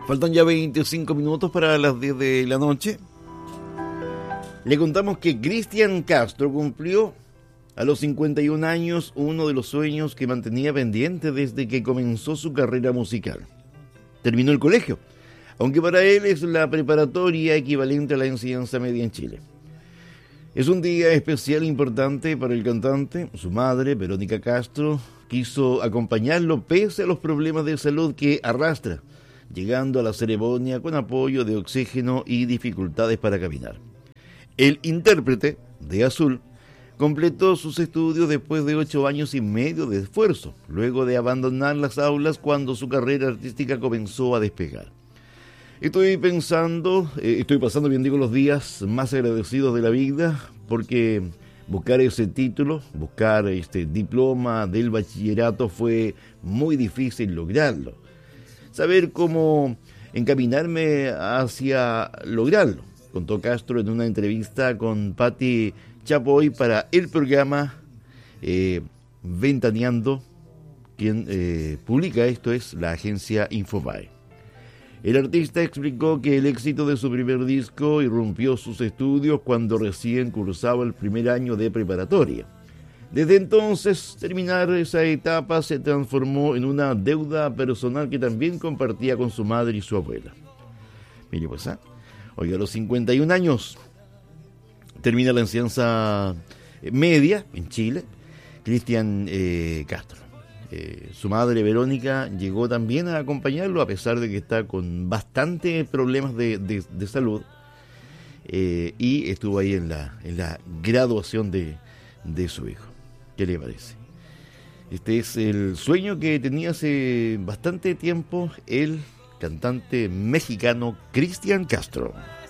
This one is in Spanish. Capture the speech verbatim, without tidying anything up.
Faltan ya veinticinco minutos para las diez de la noche. Le contamos que Cristian Castro cumplió a los cincuenta y un años uno de los sueños que mantenía pendiente desde que comenzó su carrera musical. Terminó el colegio, aunque para él es la preparatoria equivalente a la enseñanza media en Chile. Es un día especial e importante para el cantante. Su madre, Verónica Castro, quiso acompañarlo pese a los problemas de salud que arrastra, llegando a la ceremonia con apoyo de oxígeno y dificultades para caminar. El intérprete de Azul completó sus estudios después de ocho años y medio de esfuerzo, luego de abandonar las aulas cuando su carrera artística comenzó a despegar. Estoy pensando, eh, estoy pasando, bien digo, los días más agradecidos de la vida, porque buscar ese título, buscar este diploma del bachillerato fue muy difícil lograrlo. Saber cómo encaminarme hacia lograrlo, contó Castro en una entrevista con Patti Chapoy para el programa eh, Ventaneando, quien eh, publica esto es la agencia Infobae. El artista explicó que el éxito de su primer disco irrumpió sus estudios cuando recién cursaba el primer año de preparatoria. Desde entonces, terminar esa etapa se transformó en una deuda personal que también compartía con su madre y su abuela. Mire pues, ¿eh? Oiga, a los cincuenta y un años termina la enseñanza media en Chile, Cristian eh, Castro. Eh, su madre, Verónica, llegó también a acompañarlo, a pesar de que está con bastantes problemas de, de, de salud, eh, y estuvo ahí en la, en la graduación de, de su hijo. ¿Qué le parece? Este es el sueño que tenía hace bastante tiempo el cantante mexicano Cristian Castro.